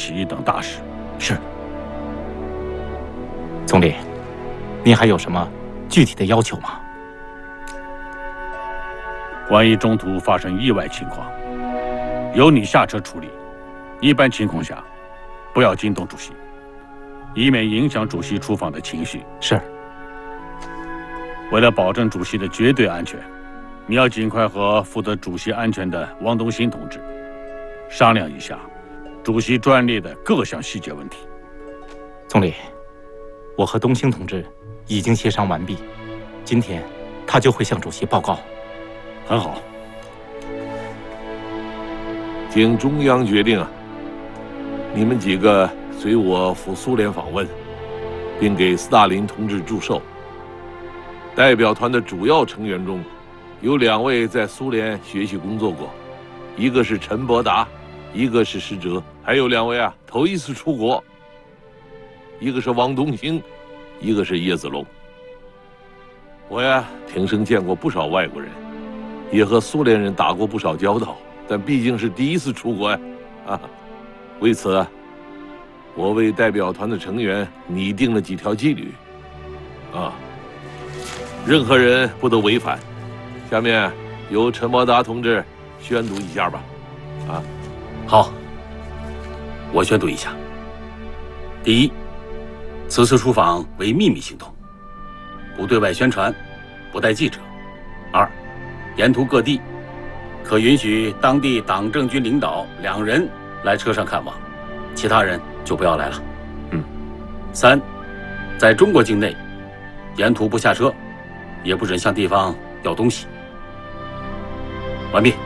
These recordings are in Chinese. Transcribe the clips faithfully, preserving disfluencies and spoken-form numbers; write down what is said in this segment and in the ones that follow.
起义等大事。 是。总理，您还有什么具体的要求吗？ 万一中途发生意外情况，由你下车处理。一般情况下，不要惊动主席，以免影响主席出访的情绪。 是。 为了保证主席的绝对安全，你要尽快和负责主席安全的汪东兴同志商量一下主席专列的各项细节问题。 总理，我和东兴同志已经协商完毕，今天他就会向主席报告。 很好。 经中央决定啊，你们几个随我赴苏联访问，并给斯大林同志祝寿。代表团的主要成员中，有两位在苏联学习工作过，一个是陈伯达，一个是施哲，还有两位啊头一次出国，一个是汪东兴，一个是叶子龙。我呀，平生见过不少外国人，也和苏联人打过不少交道，但毕竟是第一次出国呀，啊，为此啊，我为代表团的成员拟定了几条纪律，啊。任何人不得违反。下面由陈伯达同志宣读一下吧。啊， 好，我宣读一下。第一，此次出访为秘密行动，不对外宣传，不带记者。二，沿途各地可允许当地党政军领导两人来车上看望，其他人就不要来了。 嗯。 三，在中国境内，沿途不下车。也不准向地方要东西。完毕。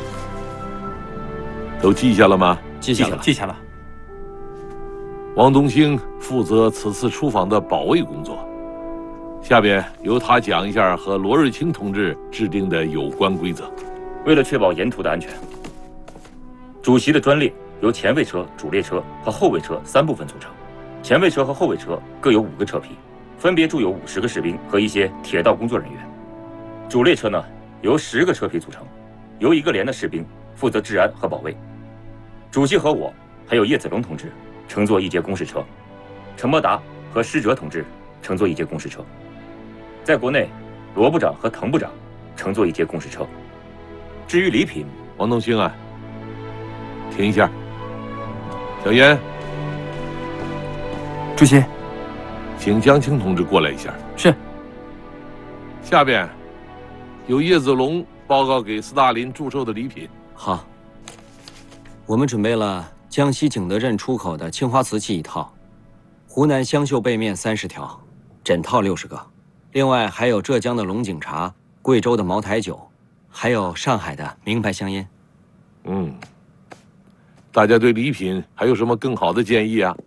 都记下了吗？ 记下了，记下了。 汪东兴负责此次出访的保卫工作，下边由他讲一下和罗瑞卿同志制定的有关规则。 为了确保沿途的安全，主席的专列由前卫车、主列车和后卫车三部分组成，前卫车和后卫车各有五个车皮。分别驻有五十个士兵和一些铁道工作人员。主列车呢，由十个车皮组成，由一个连的士兵负责治安和保卫。主席和我还有叶子龙同志乘坐一节公事车，陈伯达和施哲同志乘坐一节公事车。在国内，罗部长和滕部长乘坐一节公事车。至于礼品， 汪东兴啊，停一下。小严， 主席。 请江青同志过来一下。 是。 下边由叶子龙报告给斯大林祝寿的礼品。 好，我们准备了江西景德镇出口的青花瓷器一套，湖南湘绣被面三十条，枕套六十个，另外还有浙江的龙井茶、贵州的茅台酒，还有上海的名牌香烟。 嗯，大家对礼品还有什么更好的建议啊？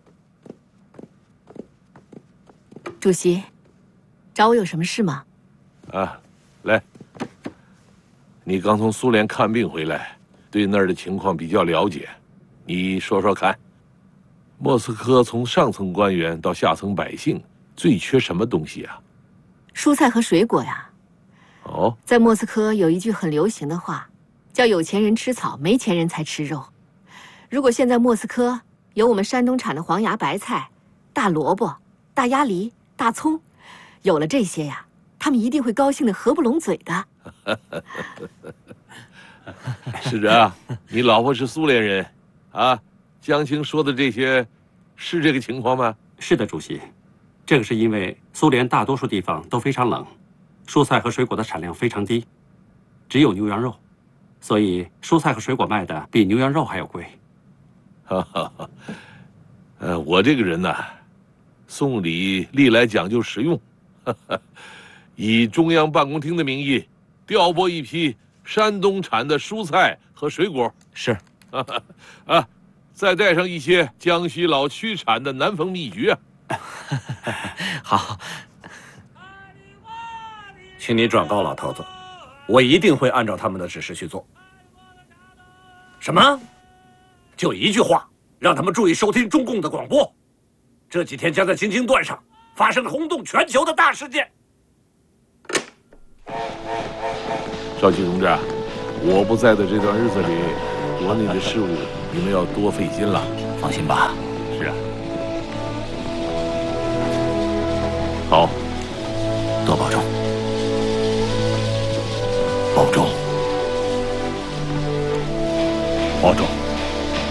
主席，找我有什么事吗？ 啊，来，你刚从苏联看病回来，对那儿的情况比较了解，你说说看，莫斯科从上层官员到下层百姓最缺什么东西啊？ 蔬菜和水果呀。 哦， 在莫斯科有一句很流行的话，叫有钱人吃草，没钱人才吃肉。如果现在莫斯科有我们山东产的黄芽白菜、大萝卜、大鸭梨、大葱，有了这些呀，他们一定会高兴得合不拢嘴的。 是啊，你老婆是苏联人，啊，江青说的这些，是这个情况吗？ 是的，主席，这个是因为苏联大多数地方都非常冷，蔬菜和水果的产量非常低，只有牛羊肉，所以蔬菜和水果卖的比牛羊肉还要贵。 哈哈哈，呃，我这个人呢、啊。送礼历来讲究实用，以中央办公厅的名义调拨一批山东产的蔬菜和水果。 是， 啊，再带上一些江西老区产的南丰蜜橘啊。 好， 请你转告老头子，我一定会按照他们的指示去做。什么？就一句话，让他们注意收听中共的广播。这几天将在京津段上发生轰动全球的大事件。 少奇同志啊，我不在的这段日子里，国内的事务你们要多费心了。 放心吧。 是啊。 好，多保重。保重。 保重。